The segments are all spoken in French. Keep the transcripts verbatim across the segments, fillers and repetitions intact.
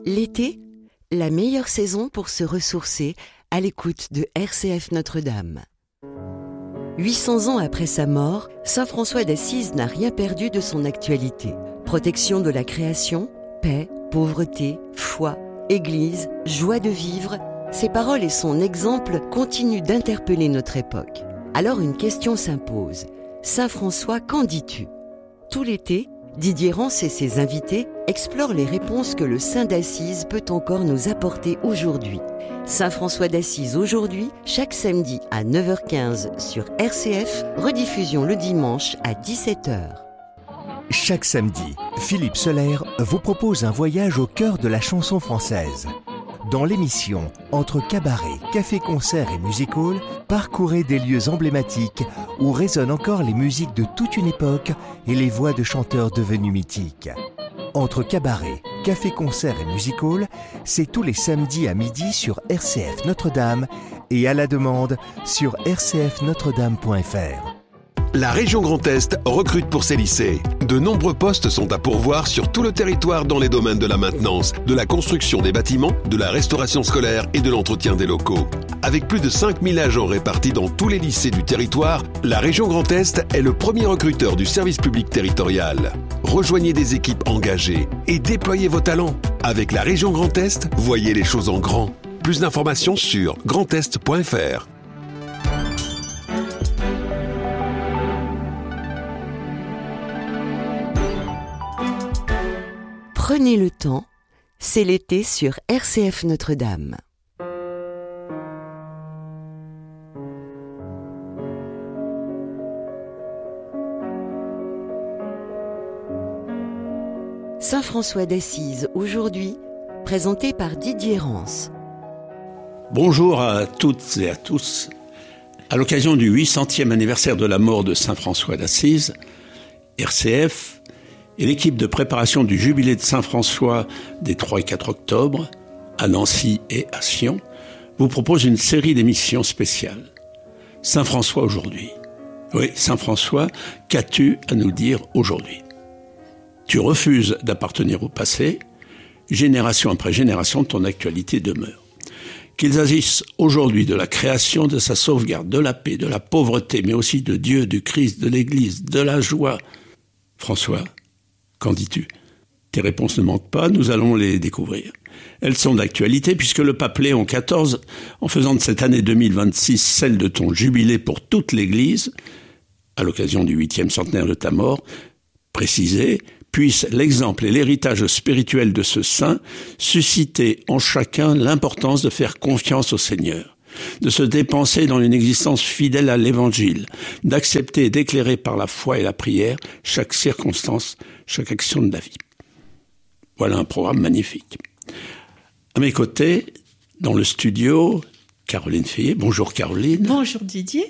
L'été, la meilleure saison pour se ressourcer à l'écoute de R C F Notre-Dame. huit cents ans après sa mort, saint François d'Assise n'a rien perdu de son actualité. Protection de la création, paix, pauvreté, foi, église, joie de vivre, ses paroles et son exemple continuent d'interpeller notre époque. Alors une question s'impose. Saint François, qu'en dis-tu ? Tout l'été, Didier Rance et ses invités explorent les réponses que le saint d'Assise peut encore nous apporter aujourd'hui. Saint François d'Assise aujourd'hui, chaque samedi à neuf heures quinze sur R C F, rediffusion le dimanche à dix-sept heures. Chaque samedi, Philippe Soler vous propose un voyage au cœur de la chanson française. Dans l'émission Entre cabaret, café-concert et music-hall, parcourez des lieux emblématiques où résonnent encore les musiques de toute une époque et les voix de chanteurs devenus mythiques. Entre cabaret, café-concert et music-hall, c'est tous les samedis à midi sur R C F Notre-Dame et à la demande sur r c f notre dame point f r. La région Grand Est recrute pour ses lycées. De nombreux postes sont à pourvoir sur tout le territoire dans les domaines de la maintenance, de la construction des bâtiments, de la restauration scolaire et de l'entretien des locaux. Avec plus de cinq mille agents répartis dans tous les lycées du territoire, la région Grand Est est le premier recruteur du service public territorial. Rejoignez des équipes engagées et déployez vos talents. Avec la région Grand Est, voyez les choses en grand. Plus d'informations sur grand est point f r. Prenez le temps, c'est l'été sur R C F Notre-Dame. Saint François d'Assise aujourd'hui, présenté par Didier Rance. Bonjour à toutes et à tous. À l'occasion du huit centième anniversaire de la mort de Saint François d'Assise, R C F et l'équipe de préparation du jubilé de Saint-François des trois et quatre octobre, à Nancy et à Sion, vous propose une série d'émissions spéciales. Saint-François aujourd'hui. Oui, Saint-François, qu'as-tu à nous dire aujourd'hui ? Tu refuses d'appartenir au passé, génération après génération, ton actualité demeure. Qu'ils agissent aujourd'hui de la création, de sa sauvegarde, de la paix, de la pauvreté, mais aussi de Dieu, du Christ, de l'Église, de la joie. François, qu'en dis-tu ? Tes réponses ne manquent pas, nous allons les découvrir. Elles sont d'actualité puisque le pape Léon quatorze, en faisant de cette année deux mille vingt-six celle de ton jubilé pour toute l'Église, à l'occasion du huitième centenaire de ta mort, précisait, puisse l'exemple et l'héritage spirituel de ce saint susciter en chacun l'importance de faire confiance au Seigneur, de se dépenser dans une existence fidèle à l'Évangile, d'accepter et d'éclairer par la foi et la prière chaque circonstance, chaque action de la vie. Voilà un programme magnifique. À mes côtés, dans le studio, Caroline Fayet. Bonjour Caroline. Bonjour Didier.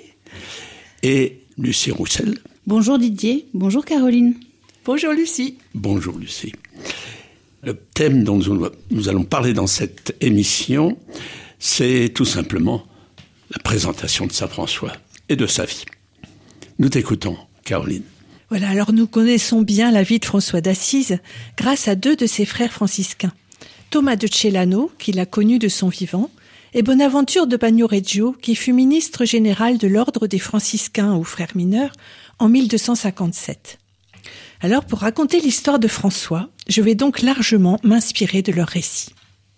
Et Lucie Roussel. Bonjour Didier. Bonjour Caroline. Bonjour Lucie. Bonjour Lucie. Le thème dont nous allons parler dans cette émission, c'est tout simplement la présentation de Saint François et de sa vie. Nous t'écoutons, Caroline. Voilà, alors nous connaissons bien la vie de François d'Assise grâce à deux de ses frères franciscains. Thomas de Celano, qui l'a connu de son vivant, et Bonaventure de Bagnoregio, qui fut ministre général de l'ordre des franciscains ou frères mineurs en mille deux cent cinquante-sept. Alors, pour raconter l'histoire de François, je vais donc largement m'inspirer de leur récit.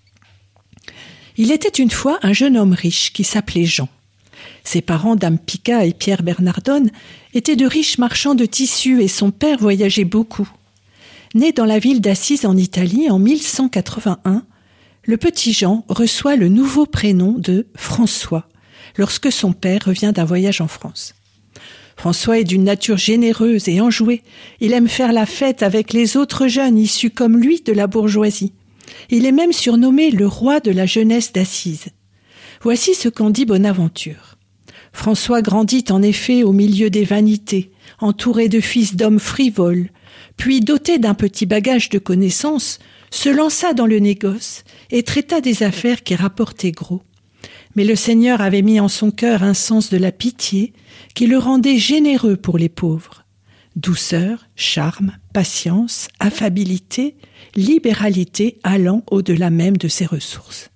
Il était une fois un jeune homme riche qui s'appelait Jean. Ses parents, Dame Pica et Pierre Bernardone, étaient de riches marchands de tissus et son père voyageait beaucoup. Né dans la ville d'Assise en Italie en mille cent quatre-vingt-un, le petit Jean reçoit le nouveau prénom de François lorsque son père revient d'un voyage en France. François est d'une nature généreuse et enjouée. Il aime faire la fête avec les autres jeunes issus comme lui de la bourgeoisie. Il est même surnommé le roi de la jeunesse d'Assise. Voici ce qu'en dit Bonaventure. François grandit en effet au milieu des vanités, entouré de fils d'hommes frivoles, puis doté d'un petit bagage de connaissances, se lança dans le négoce et traita des affaires qui rapportaient gros. Mais le Seigneur avait mis en son cœur un sens de la pitié qui le rendait généreux pour les pauvres. Douceur, charme, patience, affabilité, libéralité allant au-delà même de ses ressources.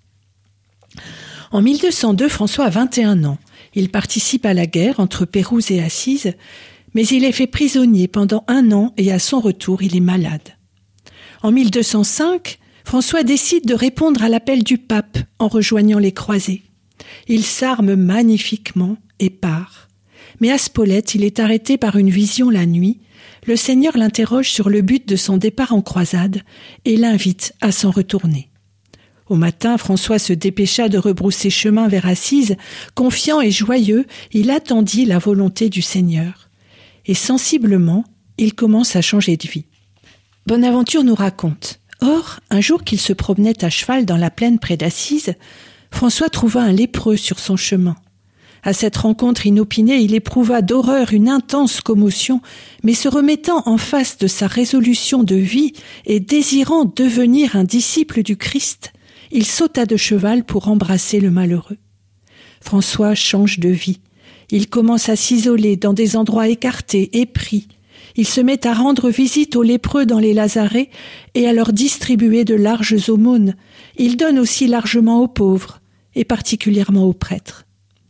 En mille deux cent deux, François a vingt et un ans. Il participe à la guerre entre Pérouse et Assise, mais il est fait prisonnier pendant un an et à son retour, il est malade. En mille deux cent cinq, François décide de répondre à l'appel du pape en rejoignant les croisés. Il s'arme magnifiquement et part. Mais à Spolète, il est arrêté par une vision la nuit. Le Seigneur l'interroge sur le but de son départ en croisade et l'invite à s'en retourner. Au matin, François se dépêcha de rebrousser chemin vers Assise. Confiant et joyeux, il attendit la volonté du Seigneur. Et sensiblement, il commence à changer de vie. Bonaventure nous raconte. Or, un jour qu'il se promenait à cheval dans la plaine près d'Assise, François trouva un lépreux sur son chemin. À cette rencontre inopinée, il éprouva d'horreur une intense commotion, mais se remettant en face de sa résolution de vie et désirant devenir un disciple du Christ, il sauta de cheval pour embrasser le malheureux. François change de vie. Il commence à s'isoler dans des endroits écartés, épris. Il se met à rendre visite aux lépreux dans les lazarets et à leur distribuer de larges aumônes. Il donne aussi largement aux pauvres, et particulièrement aux prêtres.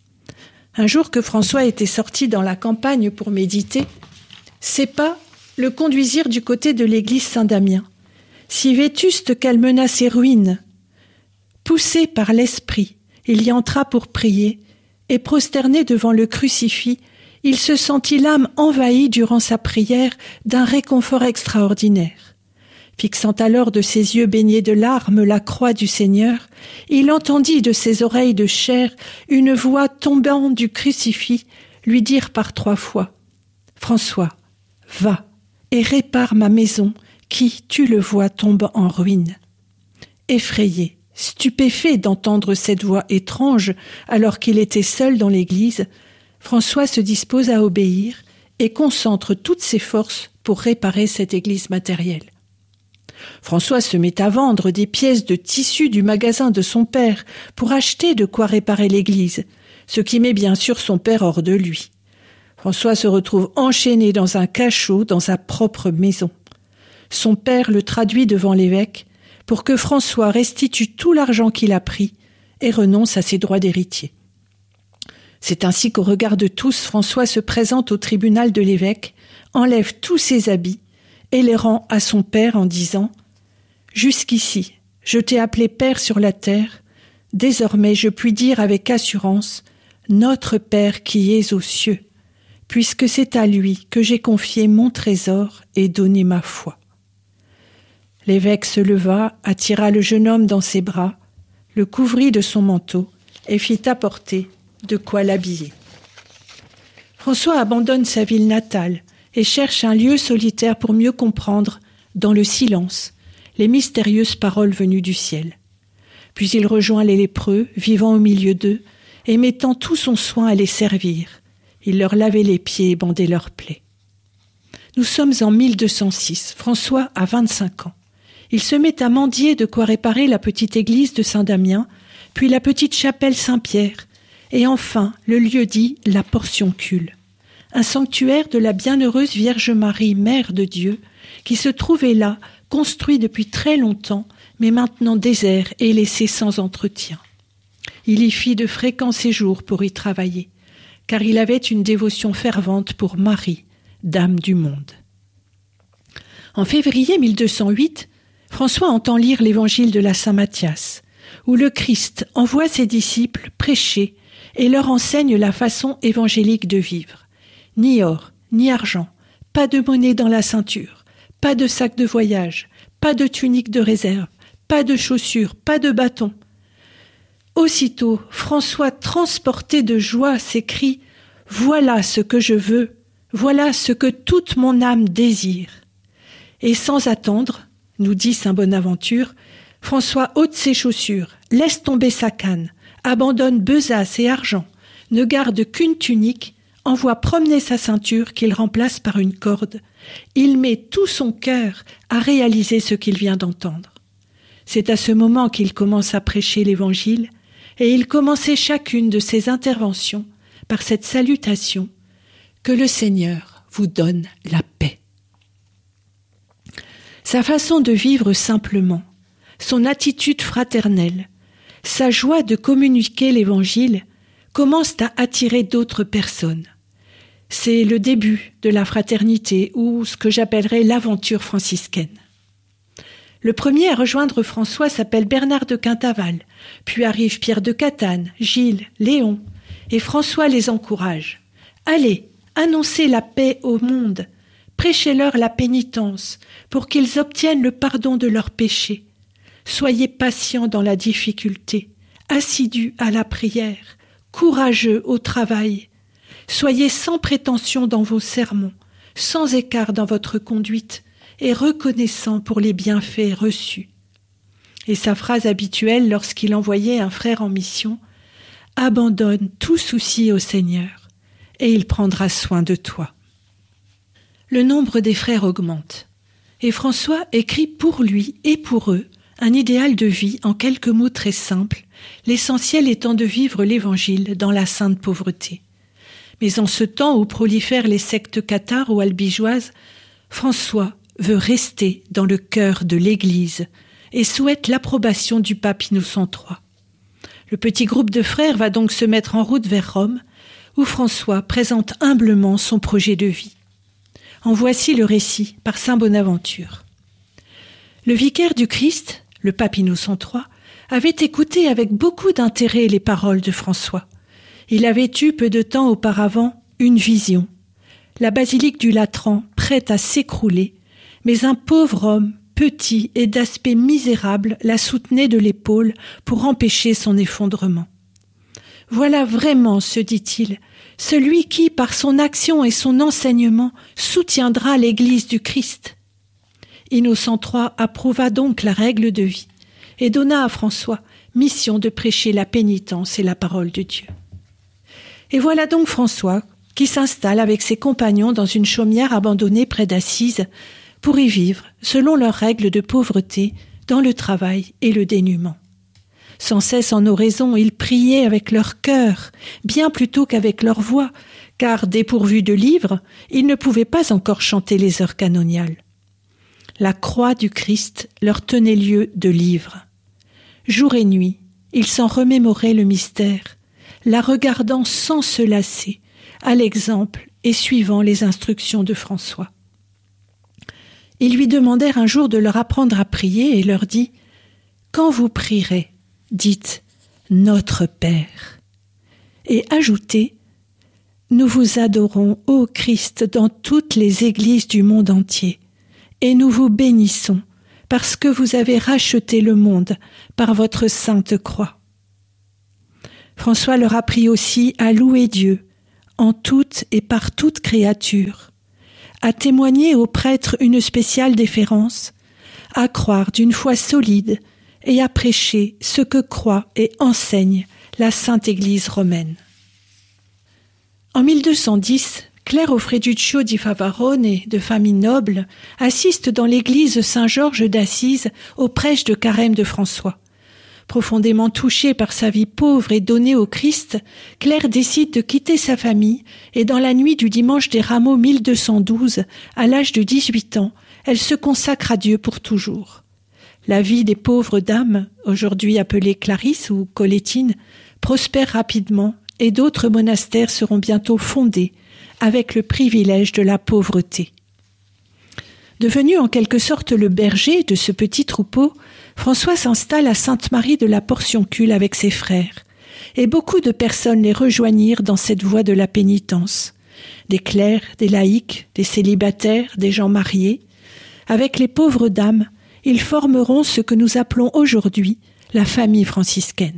Un jour que François était sorti dans la campagne pour méditer, ses pas le conduisirent du côté de l'église Saint-Damien. Si vétuste qu'elle menaçait ruine, poussé par l'esprit, il y entra pour prier, et prosterné devant le crucifix, il se sentit l'âme envahie durant sa prière d'un réconfort extraordinaire. Fixant alors de ses yeux baignés de larmes la croix du Seigneur, il entendit de ses oreilles de chair une voix tombant du crucifix lui dire par trois fois « François, va et répare ma maison qui, tu le vois, tombe en ruine. » Effrayé, stupéfait d'entendre cette voix étrange alors qu'il était seul dans l'église, François se dispose à obéir et concentre toutes ses forces pour réparer cette église matérielle. François se met à vendre des pièces de tissu du magasin de son père pour acheter de quoi réparer l'église, ce qui met bien sûr son père hors de lui. François se retrouve enchaîné dans un cachot dans sa propre maison. Son père le traduit devant l'évêque pour que François restitue tout l'argent qu'il a pris et renonce à ses droits d'héritier. C'est ainsi qu'au regard de tous, François se présente au tribunal de l'évêque, enlève tous ses habits et les rend à son père en disant « Jusqu'ici, je t'ai appelé Père sur la terre, désormais je puis dire avec assurance « Notre Père qui es aux cieux », puisque c'est à lui que j'ai confié mon trésor et donné ma foi. » L'évêque se leva, attira le jeune homme dans ses bras, le couvrit de son manteau et fit apporter de quoi l'habiller. François abandonne sa ville natale et cherche un lieu solitaire pour mieux comprendre, dans le silence, les mystérieuses paroles venues du ciel. Puis il rejoint les lépreux, vivant au milieu d'eux, et mettant tout son soin à les servir. Il leur lavait les pieds et bandait leurs plaies. Nous sommes en mille deux cent six. François a vingt-cinq ans. Il se met à mendier de quoi réparer la petite église de Saint-Damien, puis la petite chapelle Saint-Pierre, et enfin le lieu dit la Portioncule, un sanctuaire de la bienheureuse Vierge Marie, Mère de Dieu, qui se trouvait là, construit depuis très longtemps, mais maintenant désert et laissé sans entretien. Il y fit de fréquents séjours pour y travailler, car il avait une dévotion fervente pour Marie, Dame du monde. En février mille deux cent huit, François entend lire l'évangile de la Saint Matthias, où le Christ envoie ses disciples prêcher et leur enseigne la façon évangélique de vivre. Ni or, ni argent, pas de monnaie dans la ceinture, pas de sac de voyage, pas de tunique de réserve, pas de chaussures, pas de bâton. Aussitôt, François, transporté de joie, s'écrie « Voilà ce que je veux, voilà ce que toute mon âme désire. » Et sans attendre, nous dit saint Bonaventure, François ôte ses chaussures, laisse tomber sa canne, abandonne besace et argent, ne garde qu'une tunique, envoie promener sa ceinture qu'il remplace par une corde. Il met tout son cœur à réaliser ce qu'il vient d'entendre. C'est à ce moment qu'il commence à prêcher l'Évangile, et il commençait chacune de ses interventions par cette salutation « Que le Seigneur vous donne la paix ». Sa façon de vivre simplement, son attitude fraternelle, sa joie de communiquer l'Évangile commencent à attirer d'autres personnes. C'est le début de la fraternité ou ce que j'appellerais l'aventure franciscaine. Le premier à rejoindre François s'appelle Bernard de Quintaval, puis arrive Pierre de Catane, Gilles, Léon, et François les encourage. « Allez, annoncez la paix au monde, prêchez-leur la pénitence pour qu'ils obtiennent le pardon de leurs péchés. Soyez patients dans la difficulté, assidus à la prière, courageux au travail. Soyez sans prétention dans vos sermons, sans écart dans votre conduite, et reconnaissant pour les bienfaits reçus. » Et sa phrase habituelle lorsqu'il envoyait un frère en mission, « Abandonne tout souci au Seigneur, et il prendra soin de toi. » Le nombre des frères augmente, et François écrit pour lui et pour eux un idéal de vie en quelques mots très simples, l'essentiel étant de vivre l'Évangile dans la sainte pauvreté. Mais en ce temps où prolifèrent les sectes cathares ou albigeoises, François veut rester dans le cœur de l'Église et souhaite l'approbation du pape Innocent trois. Le petit groupe de frères va donc se mettre en route vers Rome, où François présente humblement son projet de vie. En voici le récit par saint Bonaventure. Le vicaire du Christ, le pape Innocent trois, avait écouté avec beaucoup d'intérêt les paroles de François. Il avait eu peu de temps auparavant une vision. La basilique du Latran prête à s'écrouler, mais un pauvre homme, petit et d'aspect misérable, la soutenait de l'épaule pour empêcher son effondrement. « Voilà vraiment, se dit-il, celui qui, par son action et son enseignement, soutiendra l'Église du Christ. » Innocent trois approuva donc la règle de vie et donna à François mission de prêcher la pénitence et la parole de Dieu. Et voilà donc François qui s'installe avec ses compagnons dans une chaumière abandonnée près d'Assise pour y vivre selon leurs règles de pauvreté dans le travail et le dénuement. Sans cesse en oraison, ils priaient avec leur cœur, bien plutôt qu'avec leur voix, car dépourvus de livres, ils ne pouvaient pas encore chanter les heures canoniales. La croix du Christ leur tenait lieu de livre. Jour et nuit, ils s'en remémoraient le mystère, la regardant sans se lasser, à l'exemple et suivant les instructions de François. Ils lui demandèrent un jour de leur apprendre à prier et leur dit « Quand vous prierez, dites « Notre Père » et ajoutez « Nous vous adorons, ô Christ, dans toutes les églises du monde entier, et nous vous bénissons parce que vous avez racheté le monde par votre sainte croix. » François leur apprit aussi à louer Dieu en toute et par toute créature, à témoigner aux prêtres une spéciale déférence, à croire d'une foi solide et à prêcher ce que croit et enseigne la Sainte Église romaine. En mille deux cent dix, Claire Offreduccio di Favarone, de famille noble, assiste dans l'église Saint-Georges d'Assise au prêche de carême de François. Profondément touchée par sa vie pauvre et donnée au Christ, Claire décide de quitter sa famille et dans la nuit du dimanche des Rameaux mille deux cent douze, à l'âge de dix-huit ans, elle se consacre à Dieu pour toujours. La vie des pauvres dames, aujourd'hui appelées Clarisse ou Colettine, prospère rapidement et d'autres monastères seront bientôt fondés avec le privilège de la pauvreté. Devenu en quelque sorte le berger de ce petit troupeau, François s'installe à Sainte-Marie de la Portioncule avec ses frères, et beaucoup de personnes les rejoignirent dans cette voie de la pénitence. Des clercs, des laïcs, des célibataires, des gens mariés. Avec les pauvres dames, ils formeront ce que nous appelons aujourd'hui la famille franciscaine.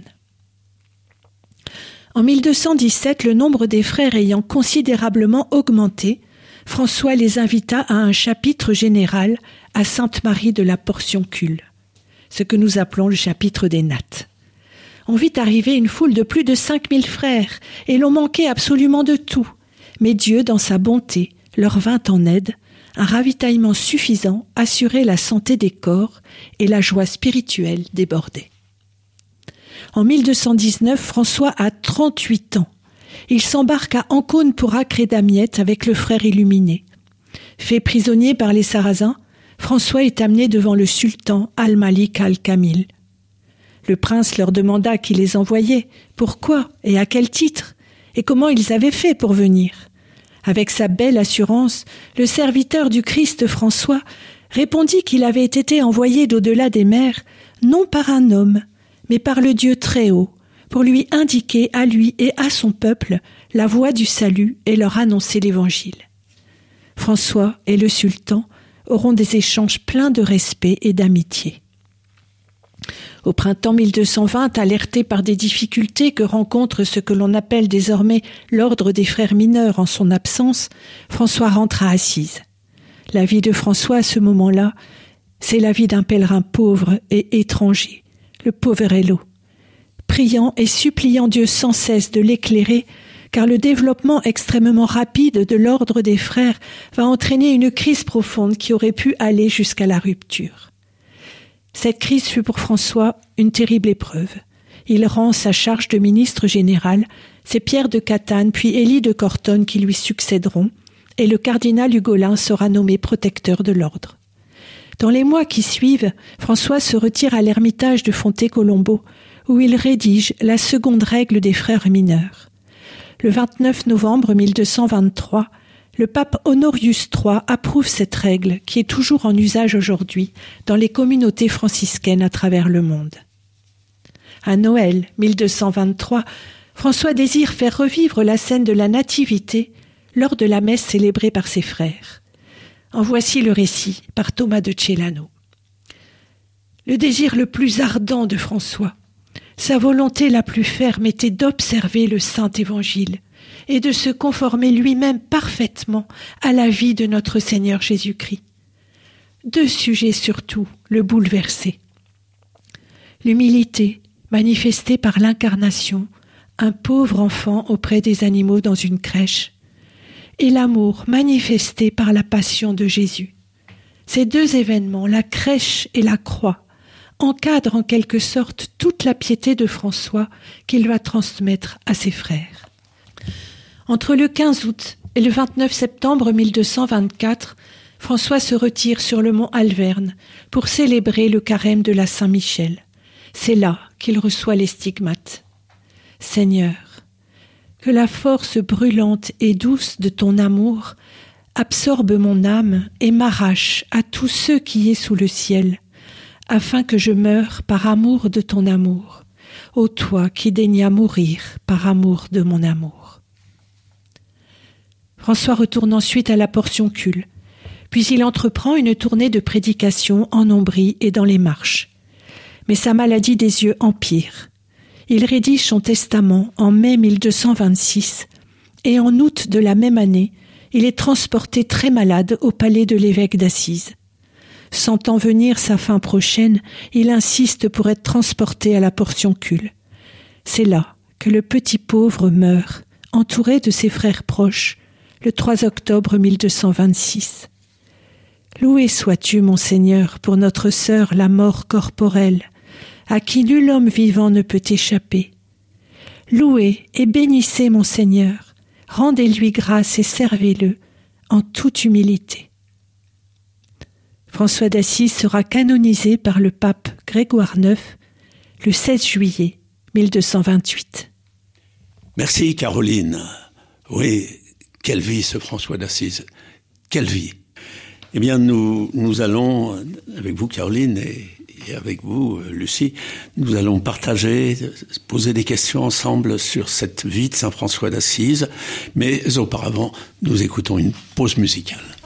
En mille deux cent dix-sept, le nombre des frères ayant considérablement augmenté, François les invita à un chapitre général à Sainte-Marie de la Portioncule, ce que nous appelons le chapitre des nattes. On vit arriver une foule de plus de cinq mille frères, et l'on manquait absolument de tout. Mais Dieu, dans sa bonté, leur vint en aide. Un ravitaillement suffisant assurait la santé des corps et la joie spirituelle débordait. En mille deux cent dix-neuf, François a trente-huit ans. Il s'embarque à Ancône pour Acre et Damiette avec le frère illuminé. Fait prisonnier par les Sarrasins, François est amené devant le sultan Al-Malik Al-Kamil. Le prince leur demanda qui les envoyait, pourquoi et à quel titre, et comment ils avaient fait pour venir. Avec sa belle assurance, le serviteur du Christ François répondit qu'il avait été envoyé d'au-delà des mers, non par un homme, mais par le Dieu très haut, pour lui indiquer à lui et à son peuple la voie du salut et leur annoncer l'Évangile. François et le sultan auront des échanges pleins de respect et d'amitié. Au printemps mille deux cent vingt, alerté par des difficultés que rencontre ce que l'on appelle désormais l'ordre des frères mineurs en son absence, François rentre à Assise. La vie de François à ce moment-là, c'est la vie d'un pèlerin pauvre et étranger, le poverello, priant et suppliant Dieu sans cesse de l'éclairer, car le développement extrêmement rapide de l'ordre des frères va entraîner une crise profonde qui aurait pu aller jusqu'à la rupture. Cette crise fut pour François une terrible épreuve. Il rend sa charge de ministre général, c'est Pierre de Catane puis Élie de Cortonne qui lui succéderont, et le cardinal Hugolin sera nommé protecteur de l'ordre. Dans les mois qui suivent, François se retire à l'ermitage de Fonte-Colombo, où il rédige la seconde règle des frères mineurs. Le vingt-neuf novembre mille deux cent vingt-trois, le pape Honorius trois approuve cette règle qui est toujours en usage aujourd'hui dans les communautés franciscaines à travers le monde. À Noël mille deux cent vingt-trois, François désire faire revivre la scène de la Nativité lors de la messe célébrée par ses frères. En voici le récit par Thomas de Celano. Le désir le plus ardent de François, sa volonté la plus ferme était d'observer le Saint Évangile et de se conformer lui-même parfaitement à la vie de notre Seigneur Jésus-Christ. Deux sujets surtout le bouleversaient. L'humilité manifestée par l'incarnation, un pauvre enfant auprès des animaux dans une crèche, et l'amour manifesté par la passion de Jésus. Ces deux événements, la crèche et la croix, encadrent en quelque sorte toute la piété de François qu'il va transmettre à ses frères. Entre le quinze août et le vingt-neuf septembre mille deux cent vingt-quatre, François se retire sur le mont Alverne pour célébrer le carême de la Saint-Michel. C'est là qu'il reçoit les stigmates. « Seigneur, que la force brûlante et douce de ton amour absorbe mon âme et m'arrache à tous ceux qui est sous le ciel, afin que je meure par amour de ton amour, ô toi qui daignas mourir par amour de mon amour. » François retourne ensuite à la Portioncule, puis il entreprend une tournée de prédication en Ombrie et dans les Marches. Mais sa maladie des yeux empire. Il rédige son testament en mai mille deux cent vingt-six et en août de la même année, il est transporté très malade au palais de l'évêque d'Assise. Sentant venir sa fin prochaine, il insiste pour être transporté à la Portioncule. C'est là que le petit pauvre meurt, entouré de ses frères proches, le trois octobre mille deux cent vingt-six. Loué sois-tu, mon Seigneur, pour notre sœur la mort corporelle, à qui nul homme vivant ne peut échapper. Louez et bénissez mon Seigneur, rendez-lui grâce et servez-le en toute humilité. François d'Assise sera canonisé par le pape Grégoire neuf le seize juillet mille deux cent vingt-huit. Merci Caroline. Oui, quelle vie ce François d'Assise, quelle vie. Eh bien nous, nous allons, avec vous Caroline et, et avec vous Lucie, nous allons partager, poser des questions ensemble sur cette vie de Saint François d'Assise, mais auparavant nous écoutons une pause musicale.